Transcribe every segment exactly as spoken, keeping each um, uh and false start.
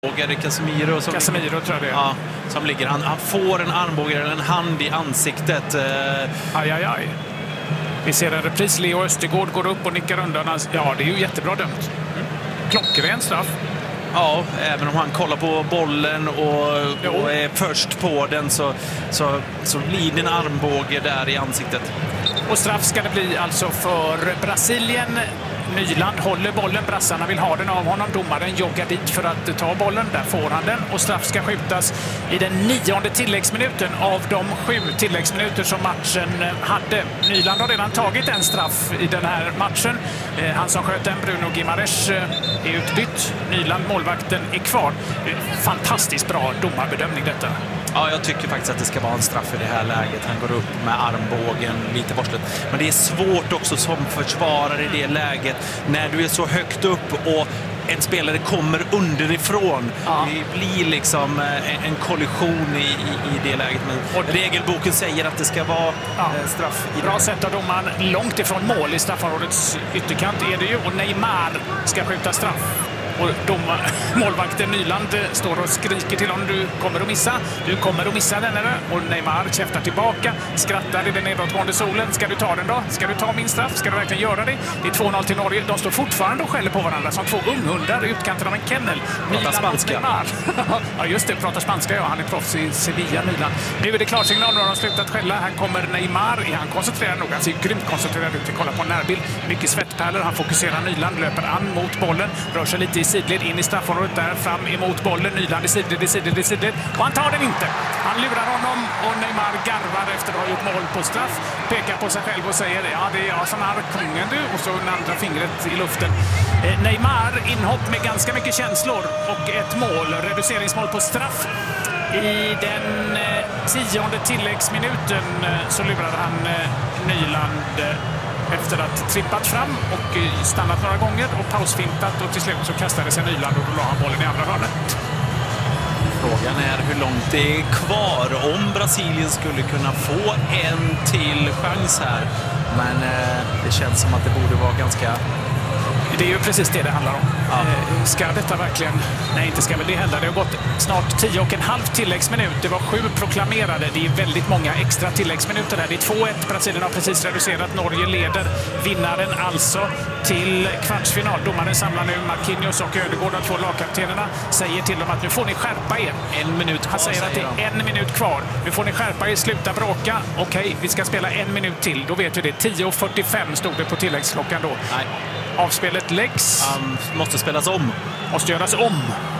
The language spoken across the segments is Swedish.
Armbågare Casemiro som, Casemiro tror jag det är. Ja, som ligger. Han, han får en armbågare eller en hand i ansiktet. Aj, aj, aj. Vi ser en repris. Leo Östergård går upp och nickar undan. Ja, det är ju jättebra dömt. Klockren straff. Ja, även om han kollar på bollen och, och är först på den så, så, så blir det en armbåge där i ansiktet. Och straff ska det bli alltså för Brasilien. Nyland håller bollen, brassarna vill ha den av honom. Domaren joggar dit för att ta bollen, där får han den. Och straff ska skjutas i den nionde tilläggsminuten av de sju tilläggsminuter som matchen hade. Nyland har redan tagit en straff i den här matchen. Han som sköt den, Bruno Guimaraes, är utbytt. Nyland, målvakten, är kvar. Fantastiskt bra domarbedömning detta. Ja, jag tycker faktiskt att det ska vara en straff i det här läget. Han går upp med armbågen lite vårdslöst. Men det är svårt också som försvarare i det läget när du är så högt upp och en spelare kommer underifrån. Ja. Det blir liksom en, en kollision i, i, i det läget. Men och regelboken säger att det ska vara ja. straff. I Bra sätt av domaren, långt ifrån mål i straffområdets ytterkant är det ju. Och Neymar ska skjuta straff. Och domar, målvakten Nyland står och skriker till honom: du kommer att missa, du kommer att missa den. Eller? Och Neymar käftar tillbaka, skrattar i den nedåtgående solen. Ska du ta den då? Ska du ta min straff? Ska du verkligen göra det? Det är två noll till Norge. De står fortfarande och skäller på varandra som två unghundar i utkanten av en kennel. Pratar spanska. Ja, just det, pratar spanska. Ja, han är proffs i Sevilla, Nyland. Nu är det klarsignal, nu har de slutat skälla. Här kommer Neymar. Är han koncentrerad nog? Han ser grymt koncentrerad ut. Vi kollar på en närbild. Mycket svettpärlor. Han fokuserar Nyland, löper an mot bollen, rör sig lite i sidled in i straffområdet där, fram emot bollen. Nyland i sidled, i sidled, i sidled. Och han tar den inte. Han lurar honom och Neymar garvar efter att ha gjort mål på straff. Pekar på sig själv och säger: ja, det är jag som är kungen du. Och så den andra fingret i luften. Eh, Neymar, inhopp med ganska mycket känslor och ett mål. Reduceringsmål på straff. I den eh, tionde tilläggsminuten eh, så lurar han eh, Nyland eh, efter att trippat fram och stannat några gånger och pausfintat, och till slut så kastade sig Nyland och då la han bollen i andra hörnet. Frågan är hur långt det är kvar om Brasilien skulle kunna få en till chans här. Men eh, det känns som att det borde vara ganska... Det är ju precis det det handlar om. Ja. Eh, ska detta verkligen... Nej, inte ska väl det hända. Det har gått snart tio och en halv tilläggsminut. Det var sju proklamerade. Det är väldigt många extra tilläggsminuter här. Det är två ett. Brasilien har precis reducerat. Norge leder. Vinnaren alltså till kvartsfinal. Domaren samlar nu Marquinhos och Ödegård, de två lagkaptenerna. Säger till dem att nu får ni skärpa er. En minut kvar. Han säger att det är en minut kvar. Nu får ni skärpa er, sluta bråka. Okej, vi ska spela en minut till. Då vet vi det. tio och fyrtiofem stod det på tilläggsklockan då. Nej. Avspelet läggs. Um, måste spelas om. Måste göras om.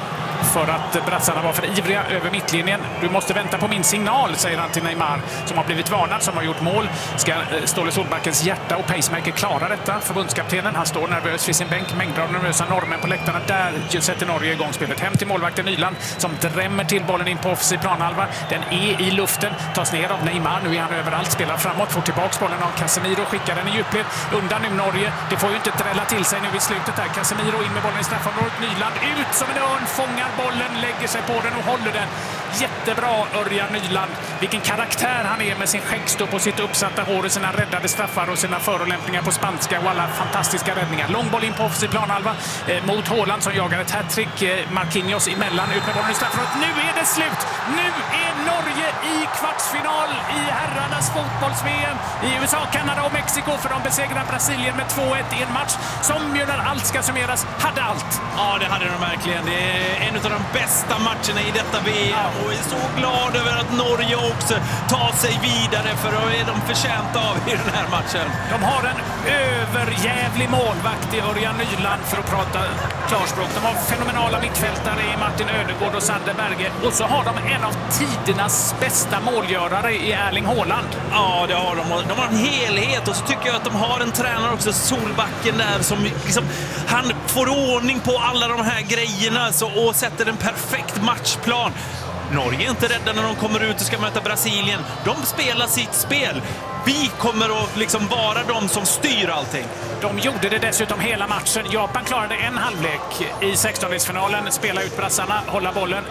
För att brassarna var för ivriga över mittlinjen. Du måste vänta på min signal, säger han till Neymar, som har blivit varnad, som har gjort mål. Ska Ståle Solbackens hjärta och pacemaker klara detta? Förbundskaptenen, han står nervös vid sin bänk. Mängder av nervösa norrmän på läktarna. Där sätter Norge igång spelet. Hem till målvakten Nyland, som drämmer till bollen in på offensiv planhalva. Den är i luften, tas ner av Neymar. Nu är han överallt, spelar framåt, får tillbaka bollen av Casemiro, skickar den i djupled. Undan nu Norge. Det får ju inte drälla till sig nu i slutet här. Casemiro in med bollen i straffområdet. Nyland ut som en örn, fångar bollen, lägger sig på den och håller den. Jättebra Örjan Nyland. Vilken karaktär han är med sin skäggstubb och sitt uppsatta hår och sina räddade straffar och sina förolämpningar på spanska och alla fantastiska räddningar. Långboll in på offensiv planhalva eh, mot Haaland som jagar ett hattrick. Eh, Marquinhos emellan, ut med bollen i straffområdet. Nu är det slut! Nu är Norge i kvartsfinal i herrarnas fotbolls-V M i U S A, Kanada och Mexiko, för de besegrar Brasilien med två ett i en match som ju, när allt ska summeras, hade allt. Ja, det hade de verkligen. Det är en av de bästa matcherna i detta V M. Ja. Och är så glad över att Norge också tar sig vidare, för då är de förtjänta av i den här matchen. De har en överjävlig målvakt i Örjan Nyland, för att prata klarspråk. De har fenomenala mittfältare i Martin Ödegård och Sander Berge. Och så har de en av tidernas bästa målgörare i Erling Haaland. Ja, det har de. De har en helhet, och så tycker jag att de har en tränare också, Solbacken där, som liksom, han får ordning på alla de här grejerna så, och sätter en perfekt matchplan. Norge är inte rädda när de kommer ut och ska möta Brasilien. De spelar sitt spel. Vi kommer att liksom vara de som styr allting. De gjorde det dessutom hela matchen. Japan klarade en halvlek i sextondelsfinalen, spela ut brassarna, hålla bollen.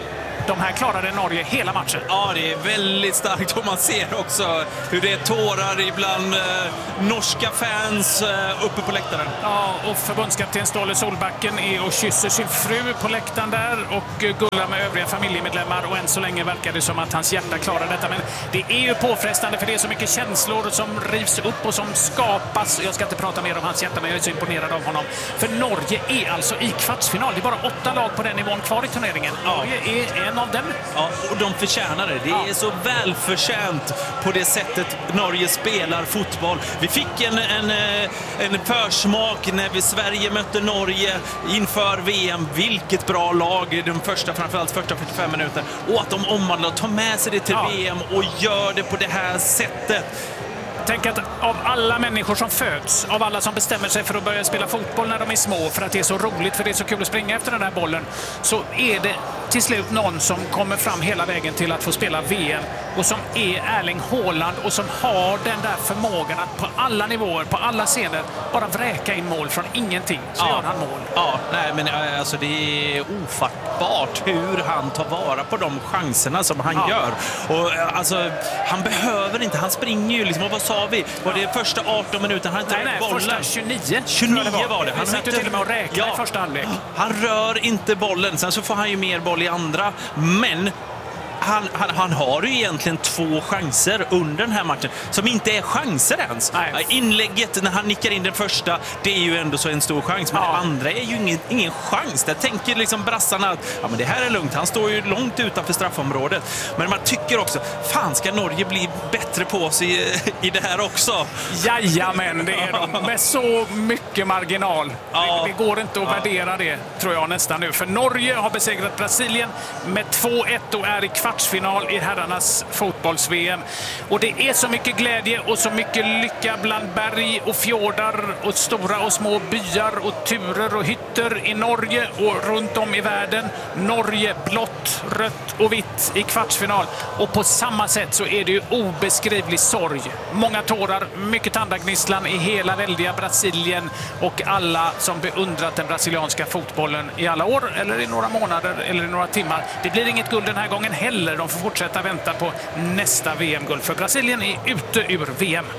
de här klarade Norge hela matchen. Ja, det är väldigt starkt och man ser också hur det är tårar ibland eh, norska fans eh, uppe på läktaren. Ja, och förbundskapten Ståle Solbacken är och kysser sin fru på läktaren där och eh, gullar med övriga familjemedlemmar, och än så länge verkar det som att hans hjärta klarar detta. Men det är ju påfrestande för det är så mycket känslor som rivs upp och som skapas. Jag ska inte prata mer om hans hjärta, men jag är så imponerad av honom. För Norge är alltså i kvartsfinal. Det är bara åtta lag på den nivån kvar i turneringen. Norge är en av dem. Ja, och de förtjänar det. Det är ja. så välförtjänt på det sättet Norge spelar fotboll. Vi fick en, en, en försmak när vi Sverige mötte Norge inför V M. Vilket bra lag de första, framförallt första fyrtiofem minuter. Och att de omvandlar och tar med sig det till ja. V M och gör det på det här sättet. Tänk att av alla människor som föds, av alla som bestämmer sig för att börja spela fotboll när de är små, för att det är så roligt, för det är så kul att springa efter den här bollen, så är det till slut någon som kommer fram hela vägen till att få spela V M och som är Erling Haaland och som har den där förmågan att på alla nivåer, på alla scener bara vräka in mål från ingenting, så ja. gör han mål. Ja, nej, men alltså det är ofattbart hur han tar vara på de chanserna som han ja. gör. Och alltså, han behöver inte, han springer ju liksom, och vad sa vi? Var det första arton minuter han inte nej, nej, bollen? första tjugonio. tjugonio var det. Var det. Han satt ju till och med och räkna ja, i första halvlek. Han rör inte bollen, sen så får han ju mer boll i andra, men Han, han, han har ju egentligen två chanser under den här matchen som inte är chanser ens. Nej. Inlägget när han nickar in den första, det är ju ändå så en stor chans, men ja. det andra är ju ingen, ingen chans. Där tänker liksom brassarna att ja, men det här är lugnt, han står ju långt utanför straffområdet. Men man tycker också, fan ska Norge bli bättre på sig i, i det här också? Jajamän, det är de med så mycket marginal. Ja. Det, det går inte att ja. värdera det, tror jag nästan nu. För Norge har besegrat Brasilien med två ett och är i kvartsfinal i herrarnas fotbolls-V M. Och det är så mycket glädje och så mycket lycka bland berg och fjordar och stora och små byar och turer och hytter i Norge och runt om i världen. Norge blått, rött och vitt i kvartsfinal. Och på samma sätt så är det ju obeskrivlig sorg. Många tårar, mycket tandagnisslan i hela väldiga Brasilien och alla som beundrat den brasilianska fotbollen i alla år eller i några månader eller i några timmar. Det blir inget guld den här gången heller. De får fortsätta vänta på nästa V M-guld, för Brasilien är ute ur V M.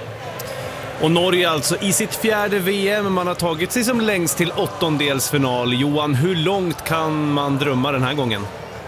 Och Norge alltså i sitt fjärde V M. Man har tagit sig som längst till åttondelsfinal. Johan, hur långt kan man drömma den här gången?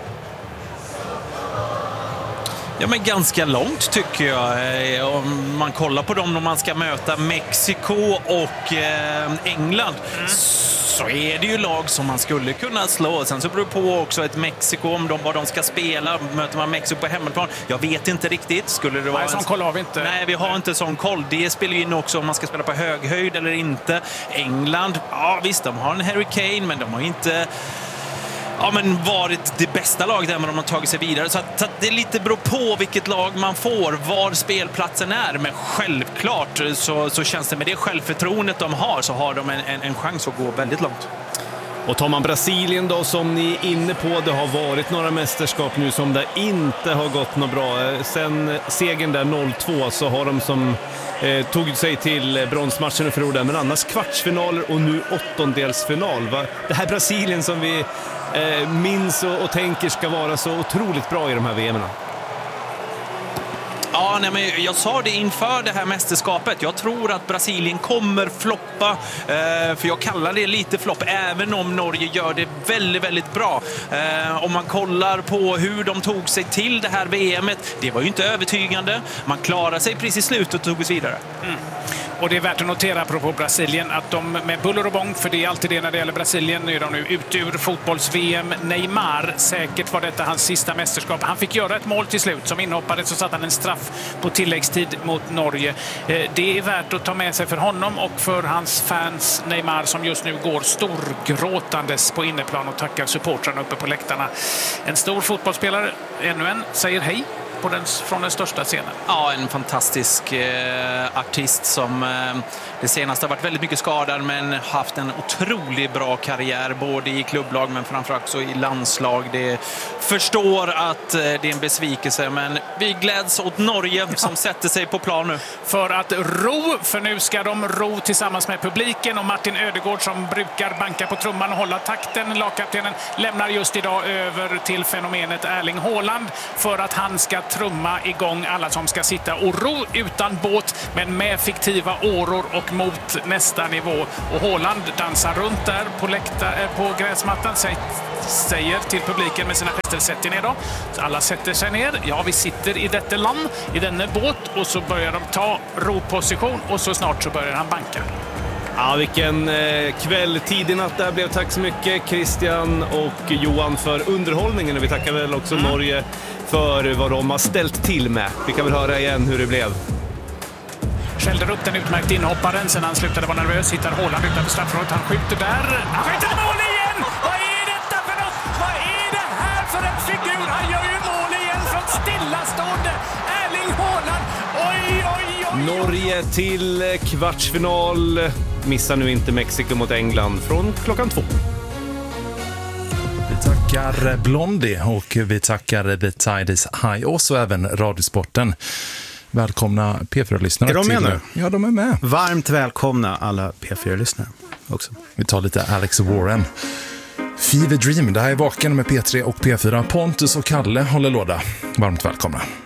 Ja, men ganska långt tycker jag. Om man kollar på dem när man ska möta Mexiko och eh, England mm. så är det ju lag som man skulle kunna slå. Sen så beror det på också ett Mexiko, om de, vad de ska spela. Möter man Mexiko på hemmaplan? Jag vet inte riktigt. Skulle det vara Nej, sån koll har vi inte. Nej, vi har Nej. inte sån koll. Det spelar ju in också om man ska spela på hög höjd eller inte. England, ja visst, de har en Harry Kane, men de har inte... Ja, men varit det bästa laget där, men de har tagit sig vidare. Så, att, så att det lite beror på vilket lag man får, var spelplatsen är. Men självklart så, så känns det med det självförtroendet de har, så har de en, en, en chans att gå väldigt långt. Och tar man Brasilien då, som ni är inne på, det har varit några mästerskap nu som det inte har gått något bra. Sen segern där noll två så har de som eh, tog sig till bronsmatchen och förlorade. Men annars kvartsfinaler och nu åttondelsfinal. Va? Det här Brasilien som vi eh, minns och, och tänker ska vara så otroligt bra i de här V M-erna. Ja, nej, men jag sa det inför det här mästerskapet. Jag tror att Brasilien kommer floppa. Eh, för jag kallar det lite flopp, även om Norge gör det väldigt, väldigt bra. Eh, om man kollar på hur de tog sig till det här V M-et, det var ju inte övertygande. Man klarade sig precis i slutet och tog sig vidare. Mm. Och det är värt att notera apropå Brasilien att de med buller och bång, för det är alltid det när det gäller Brasilien, nu är de nu ut ur fotbolls-V M. Neymar, säkert var detta hans sista mästerskap. Han fick göra ett mål till slut. Som inhoppade så satt han en straff på tilläggstid mot Norge. Det är värt att ta med sig för honom och för hans fans, Neymar, som just nu går storgråtandes på inneplan och tackar supportrarna uppe på läktarna. En stor fotbollsspelare, ännu en, säger hej på den, från den största scenen. Ja, en fantastisk eh, artist som eh, det senaste har varit väldigt mycket skadad men haft en otroligt bra karriär både i klubblag men framförallt också i landslag. Det förstår att eh, det är en besvikelse, men vi gläds åt Norge som ja. sätter sig på plan nu. För att ro, för nu ska de ro tillsammans med publiken, och Martin Ödegård som brukar banka på trumman och hålla takten, lagkaptenen, lämnar just idag över till fenomenet Erling Haaland för att han ska trumma igång alla som ska sitta och ro utan båt men med fiktiva åror och mot nästa nivå. Och Haaland dansar runt där på, läkta, på gräsmattan, säger till publiken med sina gester: sätt er ner då. Så alla sätter sig ner. Ja, vi sitter i detta land, i denna båt, och så börjar de ta roposition och så snart så börjar han banka. Ja, vilken eh, kväll, tidig natt där blev. Tack så mycket Christian och Johan för underhållningen, och vi tackar väl också mm. Norge för vad de har ställt till med. Vi kan väl höra igen hur det blev. Skällde upp den utmärkt inhopparen, sen han slutade vara nervös, hittar Haaland utanför straffområdet, han skjuter där, han skjuter mål igen! Vad är detta för något? Vad är det här för en figur? Han gör ju mål igen från stillastående Erling Haaland. Oj, oj, oj! Norge till kvartsfinal. Missa nu inte Mexiko mot England från klockan två. Vi tackar Blondie och vi tackar The Tides High och så även Radiosporten. Välkomna P fyra-lyssnare. Är de med nu? Ja, de är med. Varmt välkomna alla P fyra-lyssnare också. Vi tar lite Alex Warren. Fever Dream, det här är Vaken med P tre och P fyra. Pontus och Kalle håller låda. Varmt välkomna.